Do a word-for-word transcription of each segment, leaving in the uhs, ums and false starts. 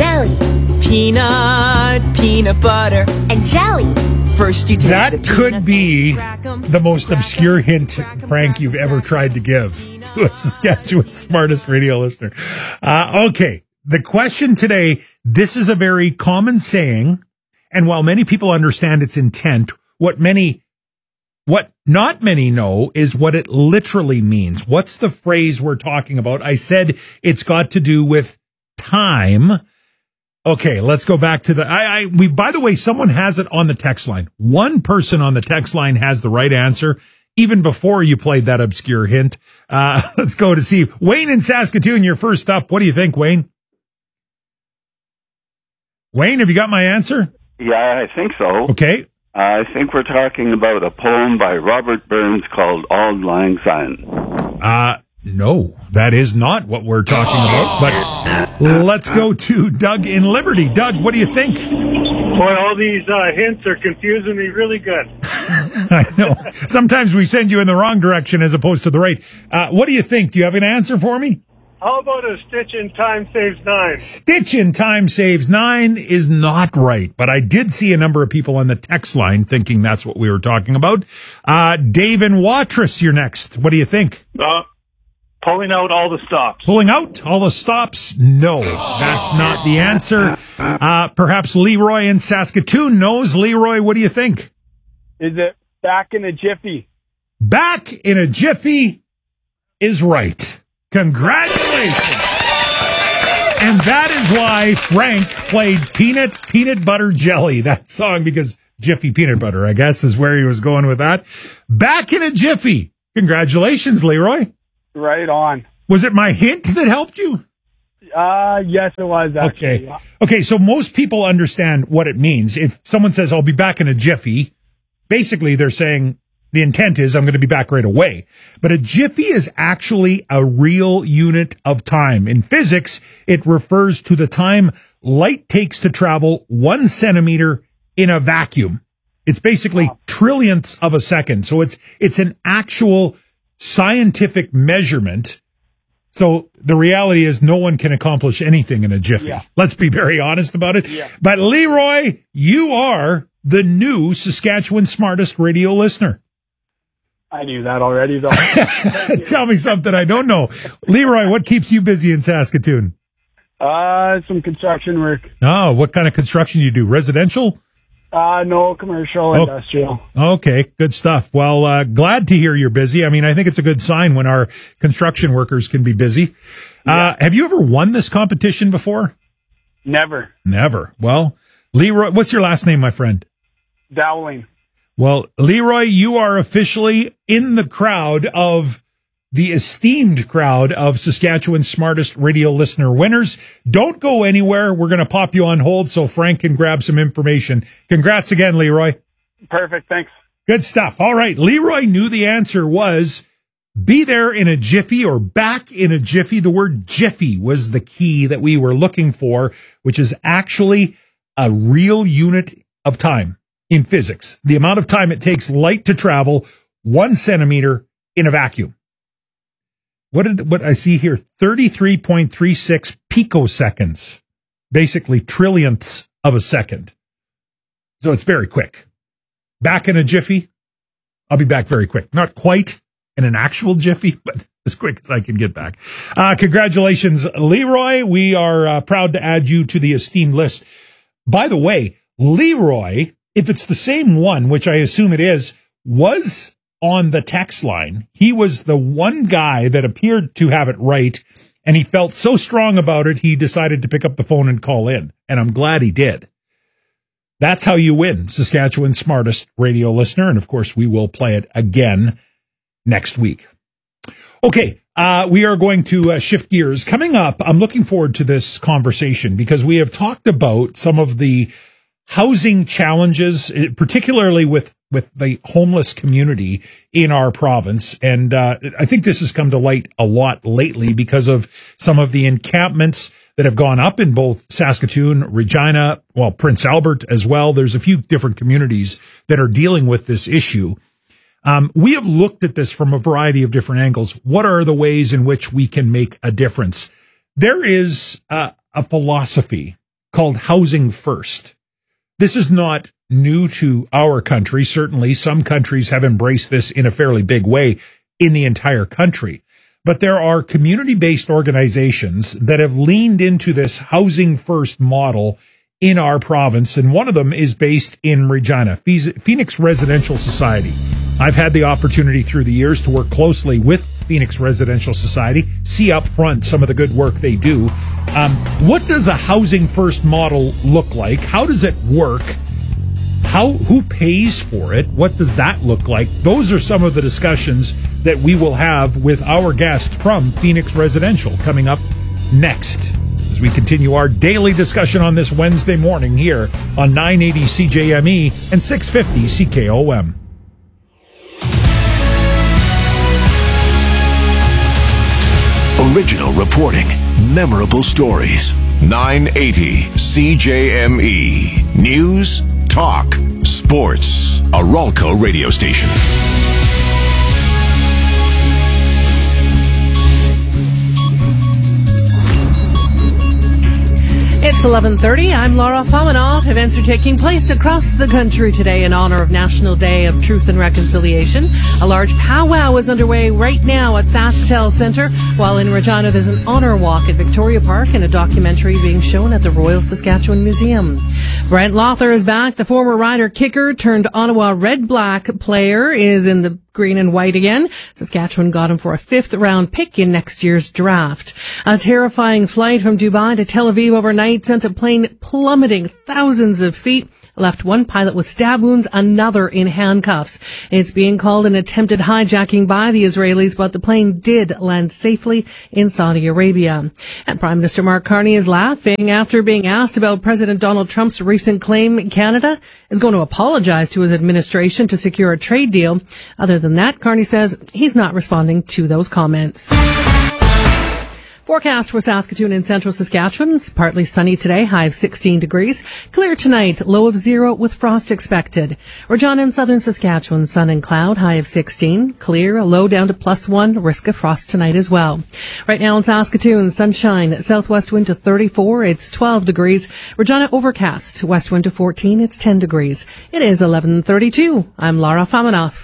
jelly. Peanut, peanut butter, and jelly. First you take That the could peanuts be and crack 'em, the most crack 'em, obscure hint, crack 'em, Frank, crack you've 'em, ever crack 'em. tried to give to a Saskatchewan smartest radio listener. Uh, okay. The question today, this is a very common saying. And while many people understand its intent, what many, what not many know is what it literally means. What's the phrase we're talking about? I said it's got to do with time. Okay, let's go back to the, I, I, we, by the way, someone has it on the text line. One person on the text line has the right answer, even before you played that obscure hint. Uh, let's go to see Wayne in Saskatoon. You're first up. What do you think, Wayne? Wayne, have you got my answer? Yeah, I think so. Okay. I think we're talking about a poem by Robert Burns called Auld Lang Syne. Uh, no, that is not what we're talking about, but let's go to Doug in Liberty. Doug, what do you think? Boy, all these uh, hints are confusing me really good. I know. Sometimes we send you in the wrong direction as opposed to the right. Uh, what do you think? Do you have an answer for me? How about a stitch in time saves nine? Stitch in time saves nine is not right, but I did see a number of people on the text line thinking that's what we were talking about. Uh, Dave in Watrous, you're next. What do you think? Uh, pulling out all the stops. Pulling out all the stops? No, that's not the answer. Uh, perhaps Leroy in Saskatoon knows. Leroy, what do you think? Is it back in a jiffy? Back in a jiffy is right. Congratulations. And that is why Frank played Peanut, Peanut Butter Jelly, that song, because Jiffy Peanut Butter, I guess, is where he was going with that. Back in a jiffy. Congratulations, Leroy. Right on. Was it my hint that helped you? Uh, yes, it was, actually. Okay. Okay, so most people understand what it means. If someone says, I'll be back in a jiffy, basically they're saying, the intent is I'm going to be back right away. But a jiffy is actually a real unit of time. In physics, it refers to the time light takes to travel one centimeter in a vacuum. It's basically wow. trillionths of a second. So it's, it's an actual scientific measurement. So the reality is no one can accomplish anything in a jiffy. Yeah. Let's be very honest about it. Yeah. But Leroy, you are the new Saskatchewan smartest radio listener. I knew that already, though. Tell me something I don't know. Leroy, what keeps you busy in Saskatoon? Uh, some construction work. Oh, what kind of construction do you do? Residential? Uh, no, commercial, oh, industrial. Okay, good stuff. Well, uh, glad to hear you're busy. I mean, I think it's a good sign when our construction workers can be busy. Yeah. Uh, have you ever won this competition before? Never. Never. Well, Leroy, what's your last name, my friend? Dowling. Well, Leroy, you are officially in the crowd of the esteemed crowd of Saskatchewan's smartest radio listener winners. Don't go anywhere. We're going to pop you on hold so Frank can grab some information. Congrats again, Leroy. Perfect. Thanks. Good stuff. All right. Leroy knew the answer was be there in a jiffy or back in a jiffy. The word jiffy was the key that we were looking for, which is actually a real unit of time. In physics, the amount of time it takes light to travel one centimeter in a vacuum. What did what I see here? thirty-three point three six picoseconds, basically trillionths of a second. So it's very quick. Back in a jiffy. I'll be back very quick. Not quite in an actual jiffy, but as quick as I can get back. Uh, congratulations, Leroy. We are uh, proud to add you to the esteemed list. By the way, Leroy, if it's the same one, which I assume it is, was on the text line. He was the one guy that appeared to have it right, and he felt so strong about it, he decided to pick up the phone and call in, and I'm glad he did. That's how you win Saskatchewan's smartest radio listener, and of course, we will play it again next week. Okay, uh, we are going to uh, shift gears. Coming up, I'm looking forward to this conversation because we have talked about some of the housing challenges, particularly with, with the homeless community in our province. And uh, I think this has come to light a lot lately because of some of the encampments that have gone up in both Saskatoon, Regina, well, Prince Albert as well. There's a few different communities that are dealing with this issue. Um, we have looked at this from a variety of different angles. What are the ways in which we can make a difference? There is uh, a philosophy called Housing First. This is not new to our country. Certainly, some countries have embraced this in a fairly big way in the entire country. But there are community-based organizations that have leaned into this Housing First model in our province, and one of them is based in Regina, Phoenix Residential Society. I've had the opportunity through the years to work closely with Phoenix Residential Society, see up front some of the good work they do. Um, what does a Housing First model look like? How does it work? How, who pays for it? What does that look like? Those are some of the discussions that we will have with our guest from Phoenix Residential coming up next as we continue our daily discussion on this Wednesday morning here on nine eighty C J M E and six fifty C K O M. Original reporting, memorable stories. nine eighty C J M E. News, talk, sports. A Ralco radio station. It's eleven thirty. I'm Laura Famanoff. Events are taking place across the country today in honor of National Day of Truth and Reconciliation. A large powwow is underway right now at Sasktel Centre, while in Regina there's an honor walk at Victoria Park and a documentary being shown at the Royal Saskatchewan Museum. Brent Lothar is back. The former Rider kicker turned Ottawa Red Black player is in the green and white again. Saskatchewan got him for a fifth round pick in next year's draft. A terrifying flight from Dubai to Tel Aviv overnight sent a plane plummeting thousands of feet, left one pilot with stab wounds, another in handcuffs. It's being called an attempted hijacking by the Israelis, but the plane did land safely in Saudi Arabia. And Prime Minister Mark Carney is laughing after being asked about President Donald Trump's recent claim Canada is going to apologize to his administration to secure a trade deal. Other than that, Carney says he's not responding to those comments. Forecast for Saskatoon and central Saskatchewan. It's partly sunny today, high of sixteen degrees. Clear tonight, low of zero with frost expected. Regina and southern Saskatchewan, sun and cloud, high of sixteen. Clear, low down to plus one, risk of frost tonight as well. Right now in Saskatoon, sunshine, southwest wind to thirty-four, it's twelve degrees. Regina overcast, west wind to fourteen, it's ten degrees. It is eleven thirty-two. I'm Laura Famanoff.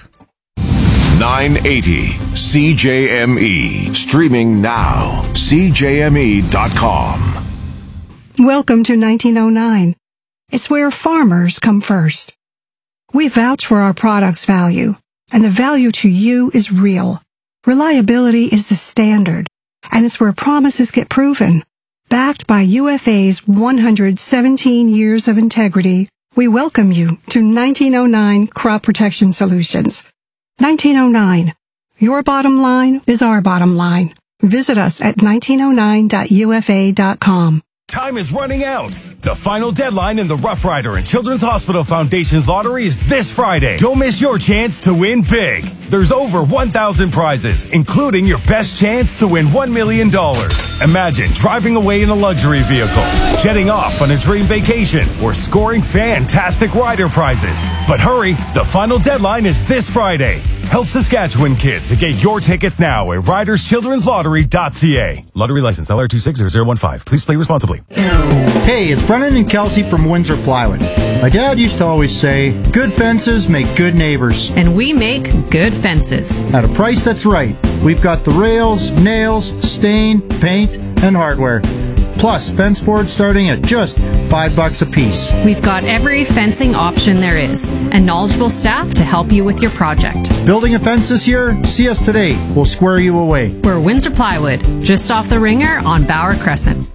nine eighty C J M E. Streaming now. C J M E dot com. Welcome to nineteen oh nine. It's where farmers come first. We vouch for our product's value, and the value to you is real. Reliability is the standard, and it's where promises get proven. Backed by U F A's one hundred seventeen years of integrity, we welcome you to nineteen oh nine Crop Protection Solutions. nineteen oh nine. Your bottom line is our bottom line. Visit us at nineteen oh nine dot U F A dot com. Time is running out. The final deadline in the Rough Rider and Children's Hospital Foundation's lottery is this Friday. Don't miss your chance to win big. There's over one thousand prizes, including your best chance to win one million dollars. Imagine driving away in a luxury vehicle, jetting off on a dream vacation, or scoring fantastic rider prizes. But hurry, the final deadline is this Friday. Help Saskatchewan kids and get your tickets now at riders children's lottery dot c a. Lottery license L R two six zero zero one five. Please play responsibly. Hey, it's Brennan and Kelsey from Windsor Plywood. My dad used to always say, good fences make good neighbors. And we make good fences. At a price that's right. We've got the rails, nails, stain, paint, and hardware. Plus, fence boards starting at just five bucks a piece. We've got every fencing option there is, and knowledgeable staff to help you with your project. Building a fence this year? See us today. We'll square you away. We're Windsor Plywood, just off the Ringer on Bauer Crescent.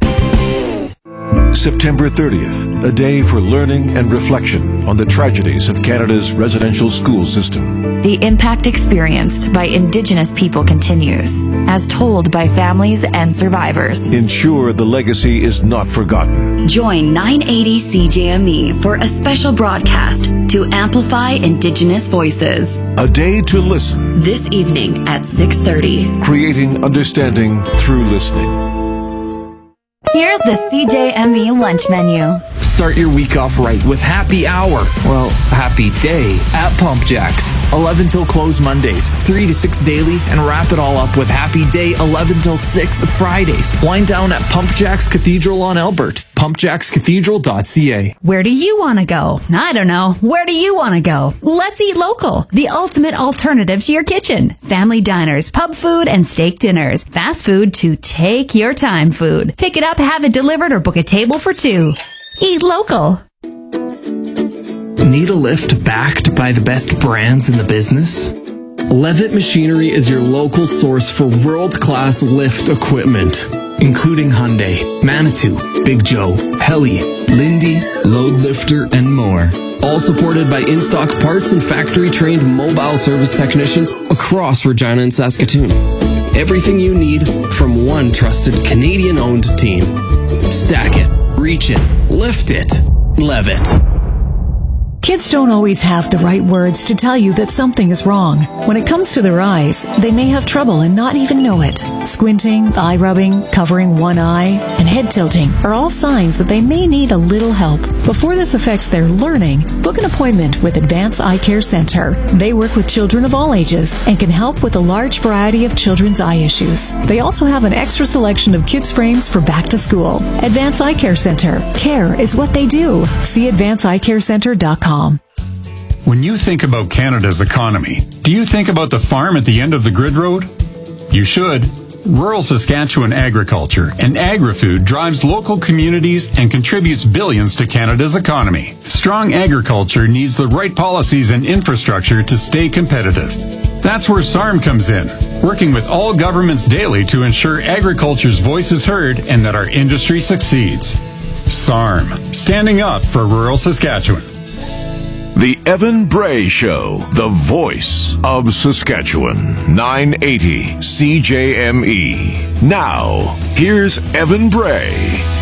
September thirtieth, a day for learning and reflection on the tragedies of Canada's residential school system. The impact experienced by Indigenous people continues, as told by families and survivors. Ensure the legacy is not forgotten. Join nine eighty C J M E for a special broadcast to amplify Indigenous voices. A day to listen. This evening at six thirty. Creating understanding through listening. Here's the C J M E lunch menu. Start your week off right with happy hour, well, happy day at Pump Jacks. eleven till close Mondays, three to six daily, and wrap it all up with happy day eleven till six Fridays. Wind down at Pump Jacks Cathedral on Albert. pump jacks cathedral dot c a. Where do you want to go? I don't know. Where do you want to go? Let's eat local. The ultimate alternative to your kitchen. Family diners, pub food, and steak dinners. Fast food to take your time food. Pick it up, have it delivered, or book a table for two. Eat local. Need a lift backed by the best brands in the business? Levitt Machinery is your local source for world-class lift equipment, including Hyundai, Manitou, Big Joe, Heli, Lindy, Load Lifter, and more. All supported by in-stock parts and factory-trained mobile service technicians across Regina and Saskatoon. Everything you need from one trusted Canadian-owned team. Stack it, reach it, lift it, Levitt. Kids don't always have the right words to tell you that something is wrong. When it comes to their eyes, they may have trouble and not even know it. Squinting, eye rubbing, covering one eye, and head tilting are all signs that they may need a little help. Before this affects their learning, book an appointment with Advance Eye Care Center. They work with children of all ages and can help with a large variety of children's eye issues. They also have an extra selection of kids' frames for back to school. Advance Eye Care Center. Care is what they do. See advance eye care center dot com. When you think about Canada's economy, do you think about the farm at the end of the grid road? You should. Rural Saskatchewan agriculture and agri-food drives local communities and contributes billions to Canada's economy. Strong agriculture needs the right policies and infrastructure to stay competitive. That's where S A R M comes in, working with all governments daily to ensure agriculture's voice is heard and that our industry succeeds. S A R M, standing up for rural Saskatchewan. The Evan Bray Show, the voice of Saskatchewan, nine eighty C J M E. Now, here's Evan Bray.